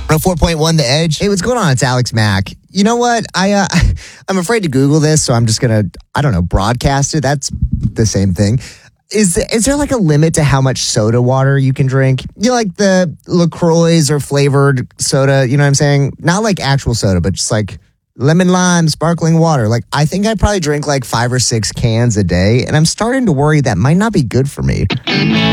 4.1 The Edge. Hey, what's going on? It's Alex Mack. You know what? I'm afraid to Google this, so I'm just going to, broadcast it. That's the same thing. Is there like a limit to how much soda water you can drink? You know, like the LaCroix or flavored soda, you know what I'm saying? Not like actual soda, but just like lemon lime, sparkling water. Like, I think I probably drink like 5 or 6 cans a day, and I'm starting to worry that might not be good for me.